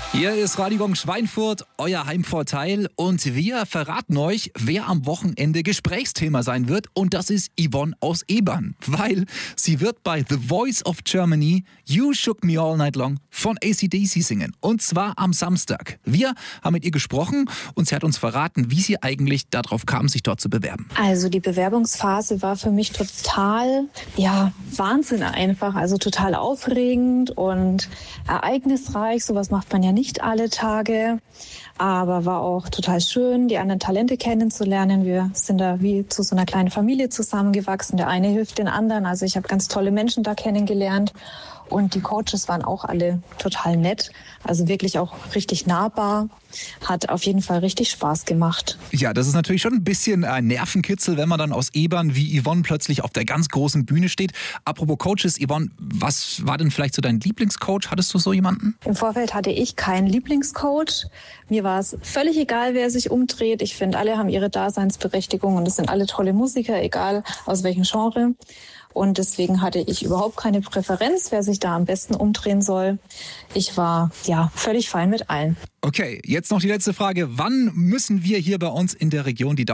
Hier ist Radio Gong Schweinfurt, euer Heimvorteil, und wir verraten euch, wer am Wochenende Gesprächsthema sein wird, und das ist Yvonne aus Ebern, weil sie wird bei The Voice of Germany You Shook Me All Night Long von AC/DC singen, und zwar am Samstag. Wir haben mit ihr gesprochen und sie hat uns verraten, wie sie eigentlich darauf kam, sich dort zu bewerben. Also die Bewerbungsphase war für mich total, Wahnsinn einfach, also total aufregend und ereignisreich. Sowas macht man ja nicht alle Tage, aber war auch total schön, die anderen Talente kennenzulernen. Wir sind da wie zu so einer kleinen Familie zusammengewachsen. Der eine hilft den anderen. Also ich habe ganz tolle Menschen da kennengelernt. Und die Coaches waren auch alle total nett, also wirklich auch richtig nahbar. Hat auf jeden Fall richtig Spaß gemacht. Ja, das ist natürlich schon ein bisschen ein Nervenkitzel, wenn man dann aus Ebern wie Yvonne plötzlich auf der ganz großen Bühne steht. Apropos Coaches, Yvonne, was war denn vielleicht so dein Lieblingscoach? Hattest du so jemanden? Im Vorfeld hatte ich keinen Lieblingscoach. Mir war es völlig egal, wer sich umdreht. Ich finde, alle haben ihre Daseinsberechtigung und es sind alle tolle Musiker, egal aus welchem Genre. Und deswegen hatte ich überhaupt keine Präferenz, wer sich da am besten umdrehen soll. Ich war völlig fein mit allen. Okay, jetzt noch die letzte Frage. Wann müssen wir hier bei uns in der Region die